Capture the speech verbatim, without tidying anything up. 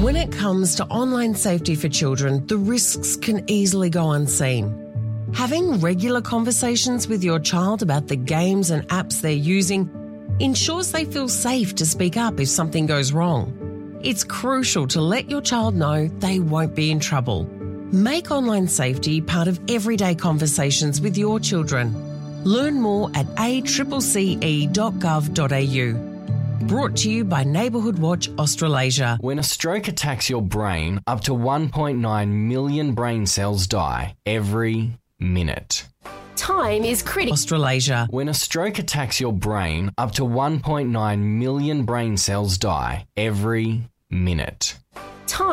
When it comes to online safety for children, the risks can easily go unseen. Having regular conversations with your child about the games and apps they're using ensures they feel safe to speak up if something goes wrong. It's crucial to let your child know they won't be in trouble. Make online safety part of everyday conversations with your children. Learn more at a c c c e dot gov dot a u. Brought to you by Neighbourhood Watch Australasia. When a stroke attacks your brain, up to one point nine million brain cells die every minute. Time is critical. Australasia. When a stroke attacks your brain, up to one point nine million brain cells die every minute. Time